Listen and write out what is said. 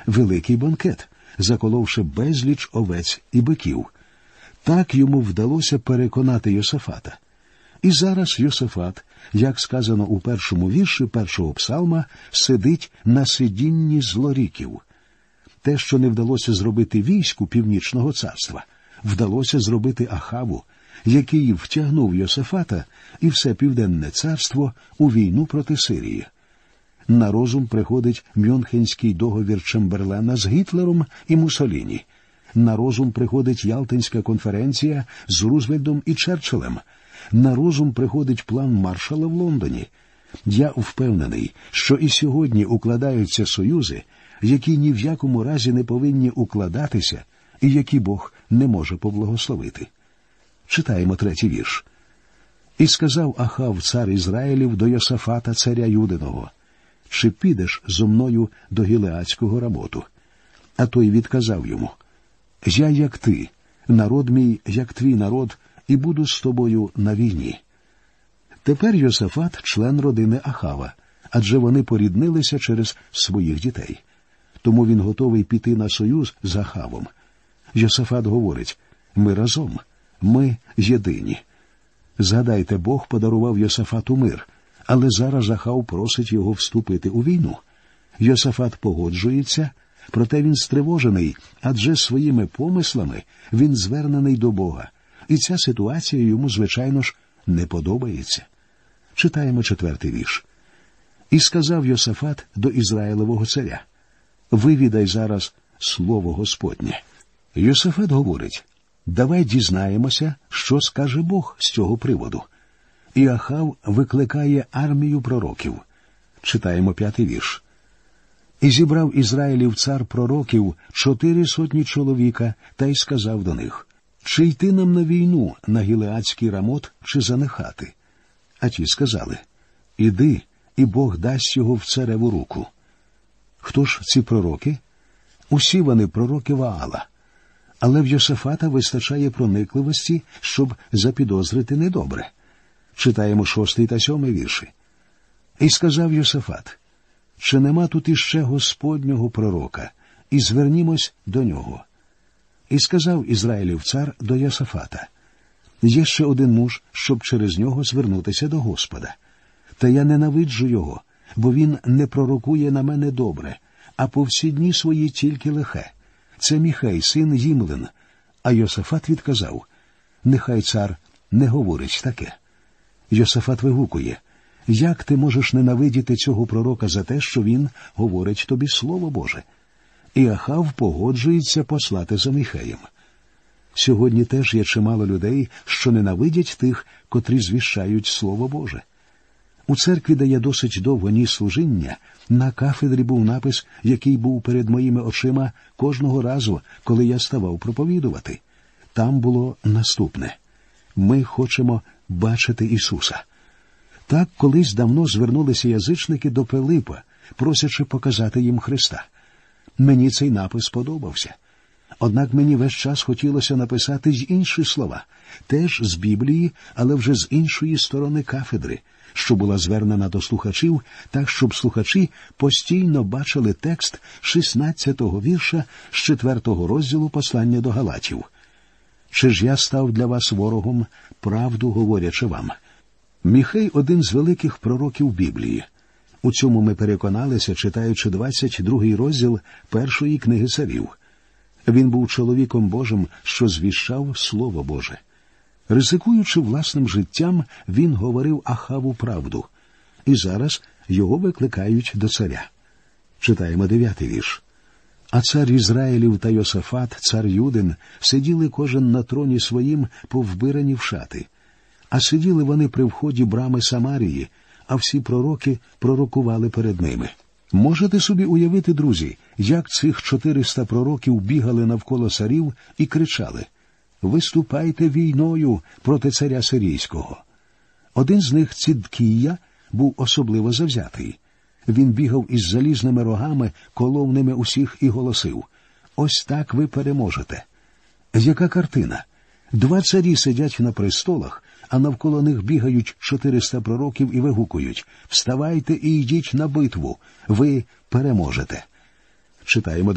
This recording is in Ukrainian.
великий банкет, заколовши безліч овець і биків. Так йому вдалося переконати Йосафата. І зараз Йосафат, як сказано у першому вірші першого псалма, сидить на сидінні злоріків. Те, що не вдалося зробити війську Північного царства, вдалося зробити Ахаву, який втягнув Йосафата і все Південне царство у війну проти Сирії. На розум приходить Мюнхенський договір Чемберлена з Гітлером і Муссоліні. На розум приходить Ялтинська конференція з Рузвельтом і Черчиллем. На розум приходить план Маршалла в Лондоні. Я впевнений, що і сьогодні укладаються союзи, які ні в якому разі не повинні укладатися і які Бог не може поблагословити. Читаємо 3-й вірш. «І сказав Ахав, цар Ізраїлів, до Йосафата, царя Юдиного, чи підеш зо мною до Гілеадського Рамоту? А той відказав йому, я як ти, народ мій, як твій народ, і буду з тобою на війні». Тепер Йосафат – член родини Ахава, адже вони поріднилися через своїх дітей. Тому він готовий піти на союз з Ахавом. Йосафат говорить, ми разом, ми єдині. Згадайте, Бог подарував Йосафату мир, але зараз Ахав просить його вступити у війну. Йосафат погоджується, проте він стривожений, адже своїми помислами він звернений до Бога. І ця ситуація йому, звичайно ж, не подобається. Читаємо 4-й вірш. «І сказав Йосафат до Ізраїлевого царя, вивідай зараз слово Господнє». Йосафат говорить, давай дізнаємося, що скаже Бог з цього приводу. І Ахав викликає армію пророків. Читаємо 5-й вірш. «І зібрав Ізраїлів цар пророків 400 чоловіка, та й сказав до них, чи йти нам на війну на Гілеадський Рамот, чи занехати? А ті сказали, іди, і Бог дасть його в цареву руку». Хто ж ці пророки? Усі вони пророки Ваала. Але в Йосафата вистачає проникливості, щоб запідозрити недобре. Читаємо 6 та 7 вірші. «І сказав Йосафат, чи нема тут іще Господнього пророка, і звернімось до нього. І сказав Ізраїлів цар до Йосафата, є ще один муж, щоб через нього звернутися до Господа. Та я ненавиджу його, бо він не пророкує на мене добре, а по всі дні свої тільки лихе. Це Міхей, син Їмлин». А Йосафат відказав, нехай цар не говорить таке. Йосафат вигукує, як ти можеш ненавидіти цього пророка за те, що він говорить тобі Слово Боже? І Ахав погоджується послати за Міхеєм. Сьогодні теж є чимало людей, що ненавидять тих, котрі звіщають Слово Боже. У церкві, де я досить довго ніс служіння, на кафедрі був напис, який був перед моїми очима кожного разу, коли я ставав проповідувати. Там було наступне. Ми хочемо бачити Ісуса. Так колись давно звернулися язичники до Пилипа, просячи показати їм Христа. Мені цей напис подобався. Однак мені весь час хотілося написати й інші слова, теж з Біблії, але вже з іншої сторони кафедри, що була звернена до слухачів, так, щоб слухачі постійно бачили текст 16-го вірша з 4-го розділу послання до Галатів. «Чи ж я став для вас ворогом, правду говорячи вам?» Міхей – один з великих пророків Біблії. У цьому ми переконалися, читаючи 22-й розділ першої книги Царів. Він був чоловіком Божим, що звіщав Слово Боже. Ризикуючи власним життям, він говорив Ахаву правду. І зараз його викликають до царя. Читаємо 9-й вірш. «А цар Ізраїлів та Йосафат, цар Юдин, сиділи кожен на троні своїм, повбирані в шати. А сиділи вони при вході брами Самарії, а всі пророки пророкували перед ними». Можете собі уявити, друзі, як цих 400 пророків бігали навколо царів і кричали «Виступайте війною проти царя сирійського». Один з них, Цидкія, був особливо завзятий. Він бігав із залізними рогами, колов ними усіх і голосив «Ось так ви переможете». Яка картина? 2 царі сидять на престолах, а навколо них бігають 400 пророків і вигукують «Вставайте і йдіть на битву, ви переможете». Читаємо